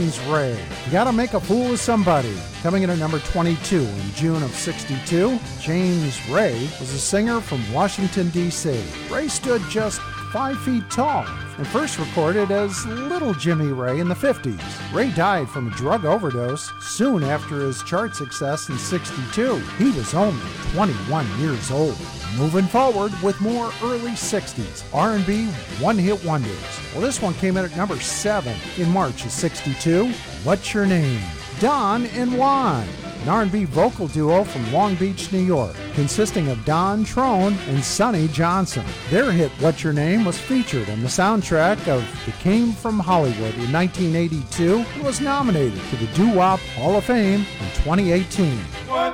James Ray. You Gotta Make a Fool of Somebody. Coming in at number 22 in June of '62, James Ray was a singer from Washington, D.C. Ray stood just 5 feet tall and first recorded as Little Jimmy Ray in the 50s. Ray died from a drug overdose soon after his chart success in '62. He was only 21 years old. Moving forward with more early 60s R&B one-hit wonders. Well, this one came in at number 7 in March of '62. What's Your Name? Don and Juan, an R&B vocal duo from Long Beach, New York, consisting of Don Trone and Sonny Johnson. Their hit What's Your Name was featured on the soundtrack of The Came from Hollywood in 1982 and was nominated to the Doo Wop Hall of Fame in 2018.